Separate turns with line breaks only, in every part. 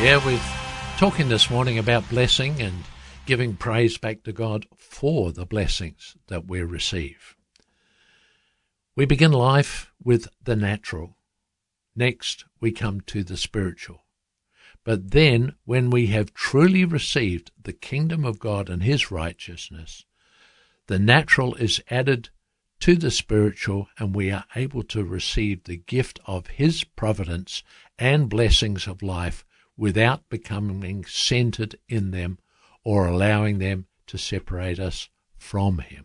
Yeah, we're talking this morning about blessing and giving praise back to God for the blessings that we receive. We begin life with the natural. Next, we come to the spiritual. But then, when we have truly received the kingdom of God and his righteousness, the natural is added to the spiritual, and we are able to receive the gift of his providence and blessings of life without becoming centered in them or allowing them to separate us from him.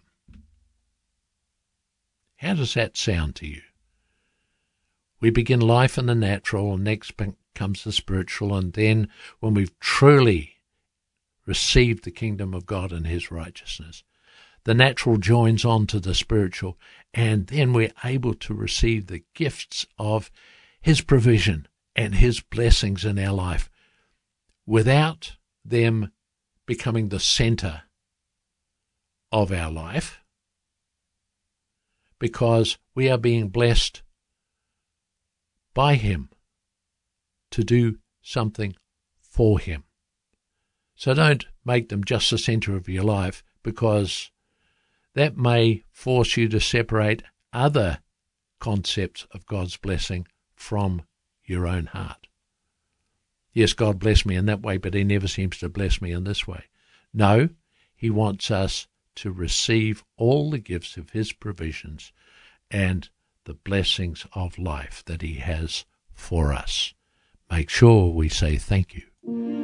How does that sound to you? We begin life in the natural, and next comes the spiritual, and then when we've truly received the kingdom of God and his righteousness, the natural joins on to the spiritual, and then we're able to receive the gifts of his provision and his blessings in our life without them becoming the center of our life, because we are being blessed by him to do something for him. So don't make them just the center of your life, because that may force you to separate other concepts of God's blessing from your own heart. Yes, God bless me in that way, but he never seems to bless me in this way. No, he wants us to receive all the gifts of his provisions and the blessings of life that he has for us. Make sure we say thank you.